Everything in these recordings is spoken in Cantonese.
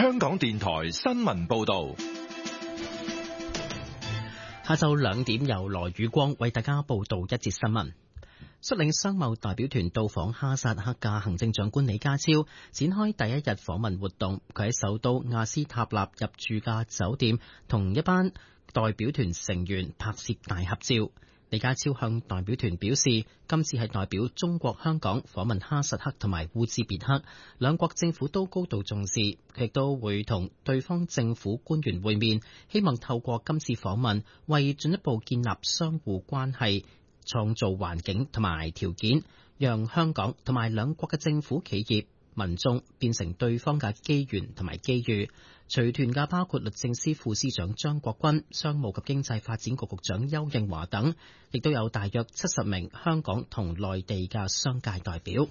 香港電台新聞報道。 下晝2點由羅宇光為大家報道一節新聞。率領商貿代表團到訪哈薩克嘅行政長官李家超展開第一日訪問活動，佢喺首都亞斯塔納入住嘅酒店同一班代表團成員拍攝大合照。李家超向代表團表示，今次係代表中國香港訪問哈薩克同埋烏茲別克，兩國政府都高度重視，亦都會同對方政府官員會面，希望透過今次訪問為進一步建立相互關係創造環境同埋條件，讓香港同埋兩國嘅政府企業民眾變成對方嘅機緣同埋機遇。隨團嘅包括律政司副司長張國軍、商務及經濟發展局局長邱應華等，亦都有大約70名香港同內地嘅商界代表。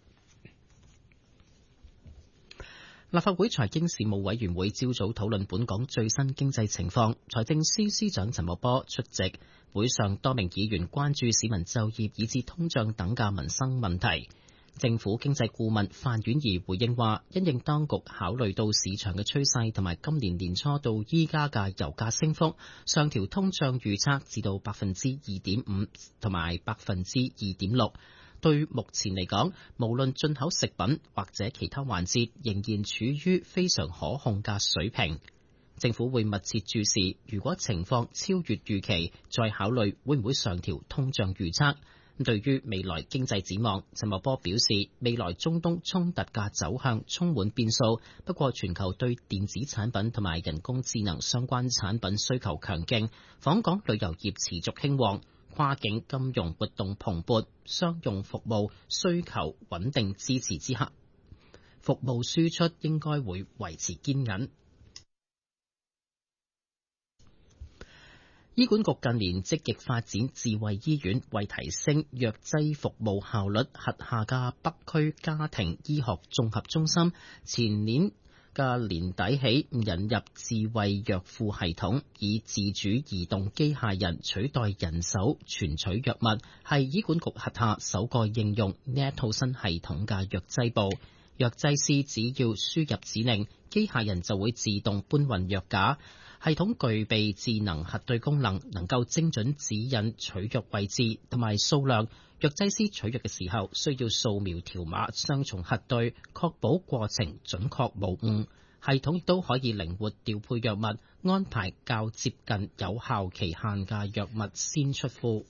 立法會財經事務委員會朝早討論本港最新經濟情況，財政司司長陳茂波出席會上，多名議員關注市民就業以至通脹等嘅民生問題。政府經濟顧問范婉儀回應話，因應當局考慮到市場嘅趨勢同埋今年年初到依家嘅油價升幅，上調通脹預測至到 2.5% 同埋 2.6%。對目前嚟講，無論進口食品或者其他環節，仍然處於非常可控嘅水平。政府會密切注視，如果情況超越預期，再考慮會唔會上調通脹預測。對於未來經濟展望，陳茂波表示，未來中東衝突嘅走向充滿變數，不過全球對電子產品同埋人工智能相關產品需求強勁，訪港旅遊業持續興旺，跨境金融活動蓬勃，商用服務需求穩定支持之下，服務輸出應該會維持堅韌。醫管局近年積極發展智慧醫院，為提升藥劑服務效率，轄下嘅北區家庭醫學綜合中心前年嘅年底起引入智慧藥庫系統，以自主移動機械人取代人手存取藥物，係醫管局轄下首個應用呢一套新系統嘅藥劑部。藥劑師只要輸入指令，機械人就會自動搬運藥架。系統具備智能核對功能，能夠精準指引取藥位置同埋數量。藥劑師取藥嘅時候需要掃描條碼雙重核對，確保過程準確無誤。系統亦都可以靈活調配藥物，安排較接近有效期限嘅藥物先出庫。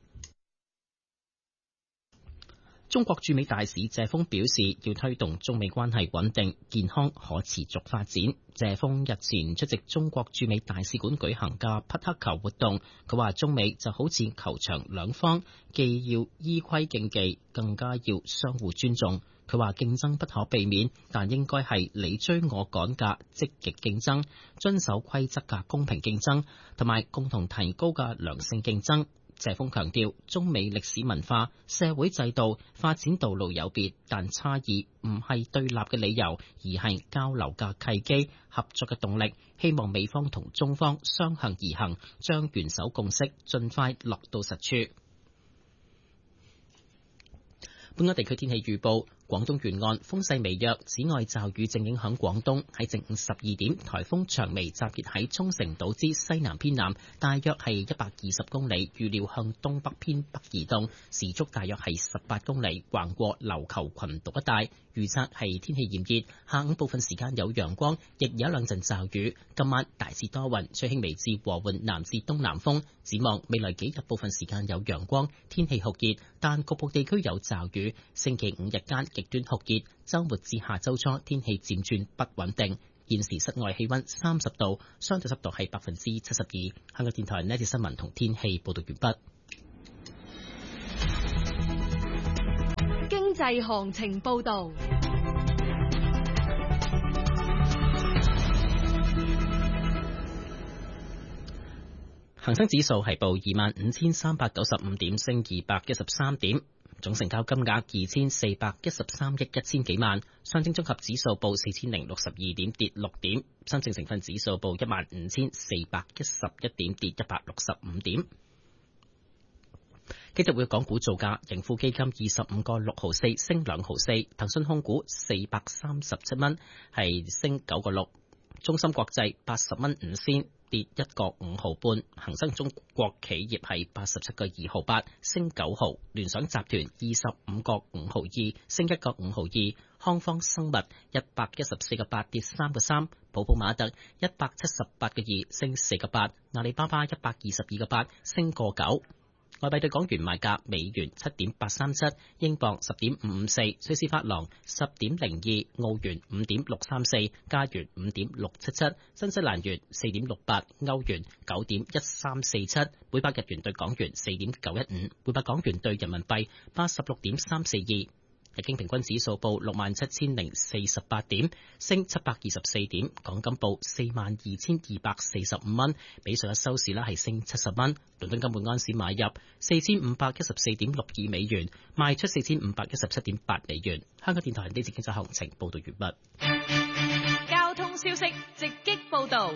中國駐美大使謝鋒表示，要推動中美關係穩定、健康、可持續發展。謝鋒日前出席中國駐美大使館舉行嘅匹克球活動，佢話中美就好似球場兩方，既要依規競技，更加要相互尊重。佢話競爭不可避免，但應該係你追我趕嘅積極競爭，遵守規則嘅公平競爭，同埋共同提高嘅良性競爭。謝鋒強調，中美歷史文化、社會制度發展道路有別，但差異唔係對立嘅理由，而係交流嘅契機、合作嘅動力。希望美方同中方相向而行，將元首共識盡快落到實處。本港地區天氣預報。廣東沿岸風勢微弱，此外驟雨正影響廣東。喺正午12點，颱風長眉集結喺沖繩島之西南偏南，大約係120公里，預料向東北偏北移動，時速大約係18公里，橫過琉球群島一帶。預測係天氣炎熱，下午部分時間有陽光，亦有一兩陣驟雨。今晚大致多雲，吹輕微至和緩南至東南風。展望未來幾日，部分時間有陽光，天氣酷熱，但局部地區有驟雨。星期5日間極端酷熱，周末至下周初天氣漸轉不穩定。現時室外氣溫30度，相對濕度係72%。香港電台呢節新聞同天氣報道完畢。 經濟行情報道。 恒生指數係報25,395點，升213點。總成交金額2413億1000幾萬，上證綜合指數報4062點，跌6點，深證成分指數報15411點，跌165點。 今日會港股造價，盈富基金25個6毫4升2毫4，騰訊控股437蚊係升9個6，中芯國際80蚊5仙跌1個5毫半，恒生中國企業係87個2毫8升9毫，聯想集團25個5毫2升1個5毫2，康方生物114個8跌3個3，普普馬特178個2升4個8，阿里巴巴122個8升個9。外幣對港元賣價：美元7.837，英鎊10.554，瑞士法郎10.02，澳元5.634，加元5.677，新西蘭元4.68，歐元9.1347，每百日元對港元4.915，每百港元對人民幣86.342。日經平均指數報67,048點，升724點。港金報42,245蚊，比上日收市係升70蚊。倫敦金每安士買入4,514.62美元，賣出4,517.8美元。香港電台呢節經濟行情報道完畢。 交通消息直擊報道。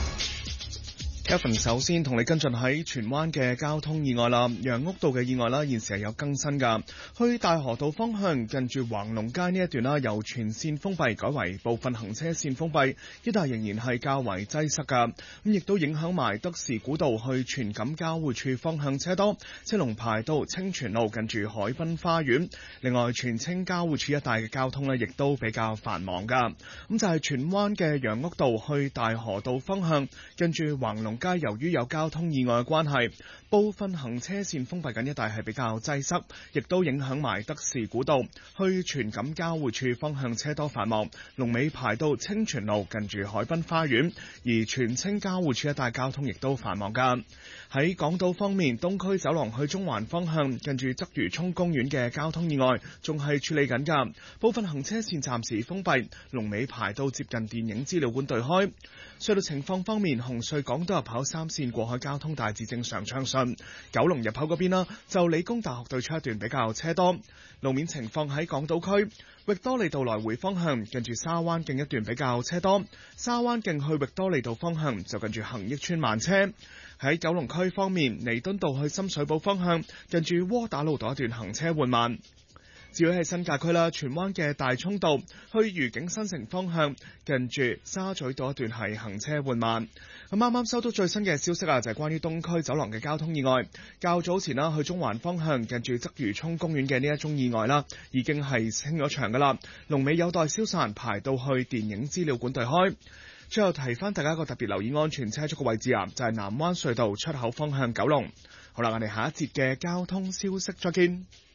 Kevin 首先同你跟進喺荃灣嘅交通意外啦，楊屋道嘅意外啦，現時係有更新噶。去大河道方向近住橫龍街呢一段啦，由全線封閉改為部分行車線封閉，一帶仍然係較為擠塞噶。咁亦都影響埋德士古道去荃錦交匯處方向車多，車龍排到清泉路近住海濱花園。另外，荃青交匯處一帶嘅交通呢，亦都比較繁忙噶。咁就係荃灣嘅楊屋道去大河道方向近住橫龍街，由於有交通意外嘅關係，部分行車線封閉緊，一帶係比較擠塞，亦都影響埋德士古道去荃錦交匯處方向車多繁忙，龍尾排到清泉路近住海濱花園，而荃青交匯處一帶交通亦都繁忙噶。喺港島方面，東區走廊去中環方向近住鰂魚涌公園嘅交通意外仲係處理緊噶，部分行車線暫時封閉，龍尾排到接近電影資料館對開。隧道情況方面，紅隧港島入口3線過海交通大致正常暢順，九龍入口嗰邊啦，就理工大學對出一段比較車多。路面情況喺港島區域多利道來回方向近住沙灣徑一段比較車多，沙灣徑去域多利道方向就近住恒益邨慢車。喺九龍區方面，彌敦道去深水埗方向近住窩打老道一段行車緩慢。至於喺新界區啦，荃灣嘅大涌道去愉景新城方向近住沙咀道一段係行車緩慢。咁啱啱收到最新嘅消息啊，就係關於東區走廊嘅交通意外。較早前啦，去中環方向近住鰂魚涌公園嘅呢一宗意外啦，已經係清咗場噶啦，龍尾有待消散，排到去電影資料館對開。最後提翻大家一個特別留意安全車速嘅位置啊，就係南灣隧道出口方向九龍。好啦，我哋下一節嘅交通消息再見。